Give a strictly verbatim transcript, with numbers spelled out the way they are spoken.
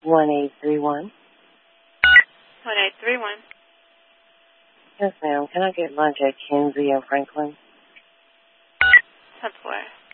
one eight three one. one eight three one. Yes, ma'am. Can I get lunch at Kinsey and Franklin? ten four.